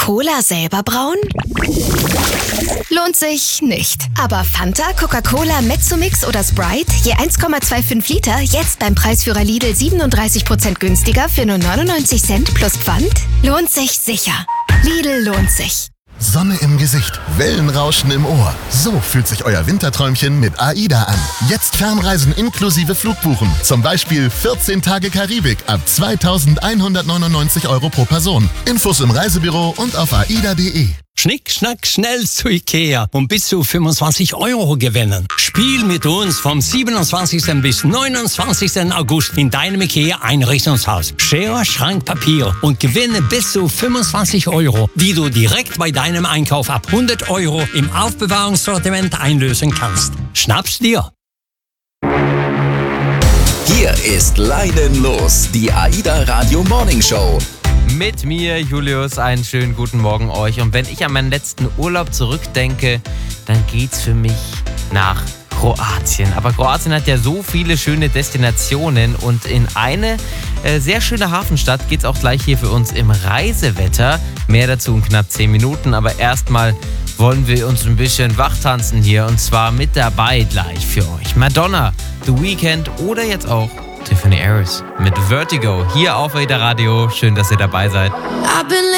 Cola selber brauen? Lohnt sich nicht. Aber Fanta, Coca-Cola, Mezzomix oder Sprite, je 1,25 Liter, jetzt beim Preisführer Lidl 37% günstiger für nur 99 Cent plus Pfand? Lohnt sich sicher. Lidl lohnt sich. Sonne im Gesicht, Wellenrauschen im Ohr. So fühlt sich euer Winterträumchen mit AIDA an. Jetzt Fernreisen inklusive Flugbuchen. Zum Beispiel 14 Tage Karibik ab 2.199 € pro Person. Infos im Reisebüro und auf aida.de. Schnick, schnack, schnell zu Ikea und bis zu 25 € gewinnen. Spiel mit uns vom 27. bis 29. August in deinem Ikea-Einrichtungshaus. Schere, Schrank, Papier und gewinne bis zu 25 €, die du direkt bei deinem Einkauf ab 100 € im Aufbewahrungssortiment einlösen kannst. Schnapp's dir! Hier ist Leinen los, die AIDA Radio Morning Show. Mit mir, Julius, einen schönen guten Morgen euch. Und wenn ich an meinen letzten Urlaub zurückdenke, dann geht's für mich nach Kroatien. Aber Kroatien hat ja so viele schöne Destinationen und in eine sehr schöne Hafenstadt geht's auch gleich hier für uns im Reisewetter. Mehr dazu in knapp 10 Minuten, aber erstmal wollen wir uns ein bisschen wachtanzen hier und zwar mit dabei gleich für euch. Madonna, The Weeknd oder jetzt auch Tiffany Harris mit Vertigo hier auf AIDA Radio. Schön, dass ihr dabei seid.